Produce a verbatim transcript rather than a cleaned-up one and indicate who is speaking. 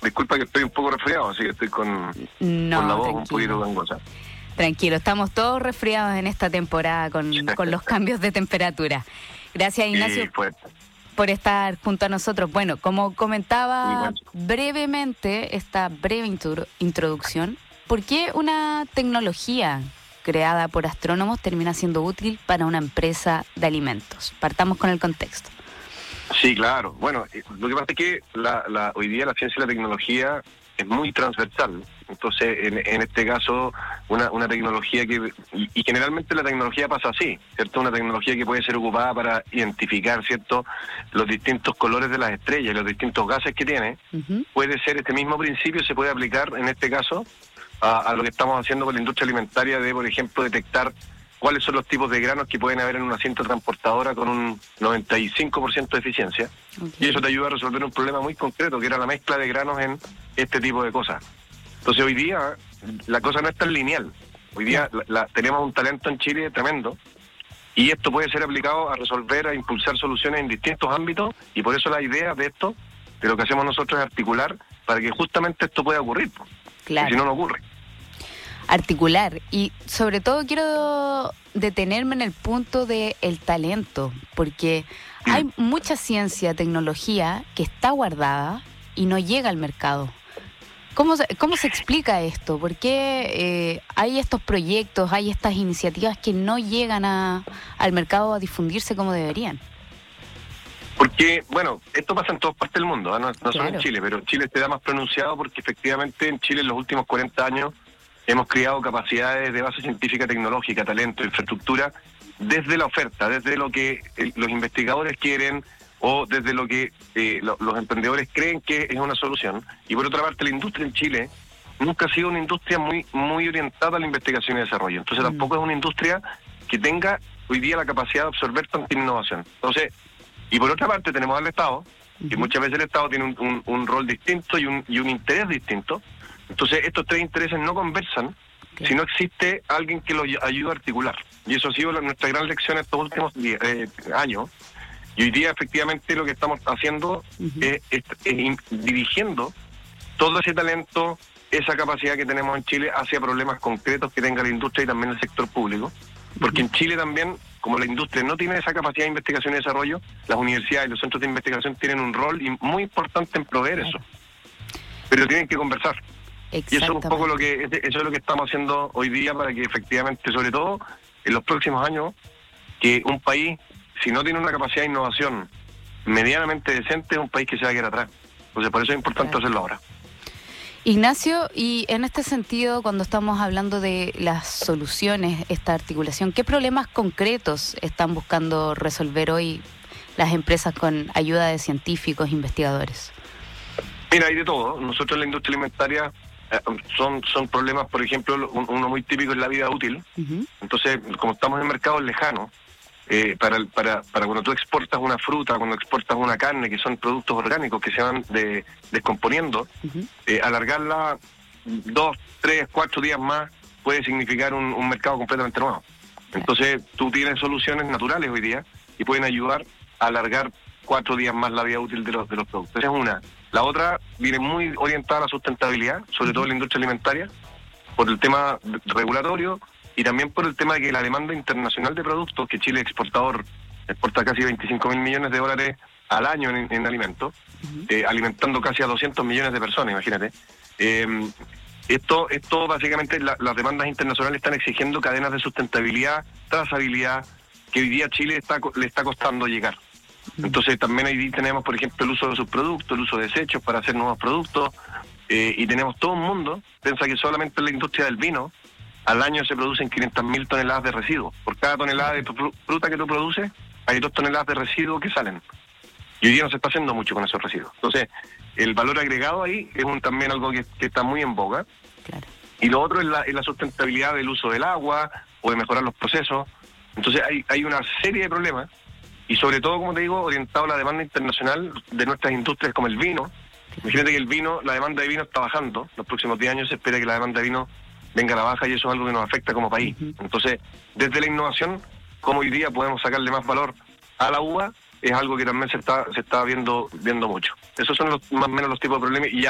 Speaker 1: disculpa que estoy un poco resfriado, así que estoy con,
Speaker 2: no,
Speaker 1: con la voz
Speaker 2: tranquilo.
Speaker 1: un poquito gangosa.
Speaker 2: Tranquilo, estamos todos resfriados en esta temporada con, con los cambios de temperatura. Gracias, Ignacio,
Speaker 1: pues,
Speaker 2: por estar junto a nosotros. Bueno, como comentaba
Speaker 1: igual.
Speaker 2: brevemente, esta breve intro- introducción, ¿por qué una tecnología creada por astrónomos termina siendo útil para una empresa de alimentos? Partamos con el contexto.
Speaker 1: Sí, claro. Bueno, lo que pasa es que la, la, hoy día la ciencia y la tecnología es muy transversal. Entonces, en, en este caso, una, una tecnología que... Y, y generalmente la tecnología pasa así, ¿cierto? Una tecnología que puede ser ocupada para identificar, ¿cierto?, los distintos colores de las estrellas y los distintos gases que tiene. Uh-huh. Puede ser este mismo principio, se puede aplicar, en este caso, a, a lo que estamos haciendo con la industria alimentaria de, por ejemplo, detectar cuáles son los tipos de granos que pueden haber en una cinta transportadora con un noventa y cinco por ciento de eficiencia. Okay. Y eso te ayuda a resolver un problema muy concreto, que era la mezcla de granos en este tipo de cosas. Entonces hoy día la cosa no es tan lineal. Hoy día la, la, tenemos un talento en Chile tremendo y esto puede ser aplicado a resolver, a impulsar soluciones en distintos ámbitos, y por eso la idea de esto, de lo que hacemos nosotros, es articular para que justamente esto pueda ocurrir. Claro. Si no, no ocurre.
Speaker 2: Articular, y sobre todo quiero detenerme en el punto del talento, porque mm. hay mucha ciencia, tecnología que está guardada y no llega al mercado. ¿Cómo se, cómo se explica esto? ¿Por qué eh, hay estos proyectos, hay estas iniciativas que no llegan a, al mercado a difundirse como deberían?
Speaker 1: Porque, bueno, esto pasa en todas partes del mundo, ¿eh? no, no claro. solo en Chile, pero Chile se da más pronunciado porque efectivamente en Chile en los últimos cuarenta años hemos creado capacidades de base científica, tecnológica, talento, infraestructura, desde la oferta, desde lo que eh, los investigadores quieren o desde lo que eh, lo, los emprendedores creen que es una solución. Y por otra parte, la industria en Chile nunca ha sido una industria muy muy orientada a la investigación y desarrollo. Entonces mm. tampoco es una industria que tenga hoy día la capacidad de absorber tanta innovación. Entonces, y por otra parte tenemos al Estado, que uh-huh. muchas veces el Estado tiene un, un, un rol distinto y un, y un interés distinto. Entonces estos tres intereses no conversan okay. si no existe alguien que lo ayude a articular. Y eso ha sido la, nuestra gran lección estos últimos eh, años. Y hoy día efectivamente lo que estamos haciendo uh-huh. es, es, es dirigiendo todo ese talento, esa capacidad que tenemos en Chile hacia problemas concretos que tenga la industria y también el sector público. Porque uh-huh. en Chile también, como la industria no tiene esa capacidad de investigación y desarrollo, las universidades y los centros de investigación tienen un rol muy importante en proveer eso. Pero tienen que conversar. Y eso es un poco lo que eso es lo que estamos haciendo hoy día para que efectivamente, sobre todo en los próximos años, que un país, si no tiene una capacidad de innovación medianamente decente, es un país que se va a quedar atrás. Entonces por eso es importante claro. hacerlo ahora.
Speaker 2: Ignacio, y en este sentido, cuando estamos hablando de las soluciones, esta articulación, ¿qué problemas concretos están buscando resolver hoy las empresas con ayuda de científicos, investigadores?
Speaker 1: Mira, hay de todo. Nosotros en la industria alimentaria eh, son son problemas, por ejemplo, uno muy típico es la vida útil. Uh-huh. Entonces, como estamos en mercados lejanos, eh, para, para, para cuando tú exportas una fruta, cuando exportas una carne, que son productos orgánicos que se van de, descomponiendo, uh-huh. eh, alargarla dos, tres, cuatro días más puede significar un, un mercado completamente nuevo. Entonces, tú tienes soluciones naturales hoy día y pueden ayudar a alargar cuatro días más la vida útil de los, de los productos. Esa es una. La otra viene muy orientada a la sustentabilidad, sobre todo en la industria alimentaria, por el tema regulatorio y también por el tema de que la demanda internacional de productos, que Chile exportador exporta casi veinticinco mil millones de dólares al año en, en alimentos, uh-huh. eh, alimentando casi a doscientos millones de personas, imagínate. Eh, esto, esto básicamente la, las demandas internacionales están exigiendo cadenas de sustentabilidad, trazabilidad, que hoy día Chile está, le está costando llegar. Entonces también ahí tenemos, por ejemplo, el uso de subproductos, el uso de desechos para hacer nuevos productos, eh, y tenemos todo un mundo. Piensa que solamente en la industria del vino al año se producen quinientas mil toneladas de residuos. Por cada tonelada de fruta que tú produces hay dos toneladas de residuos que salen, y hoy día no se está haciendo mucho con esos residuos. Entonces el valor agregado ahí es un, también algo que, que está muy en boga. Claro. Y lo otro es la, es la sustentabilidad del uso del agua o de mejorar los procesos. Entonces hay, hay una serie de problemas. Y sobre todo, como te digo, orientado a la demanda internacional de nuestras industrias como el vino. Imagínate que el vino, la demanda de vino está bajando. Los próximos diez años se espera que la demanda de vino venga a la baja y eso es algo que nos afecta como país. Uh-huh. Entonces, desde la innovación, como hoy día podemos sacarle más valor a la uva, es algo que también se está se está viendo viendo mucho. Esos son los, más o menos los tipos de problemas. Y ya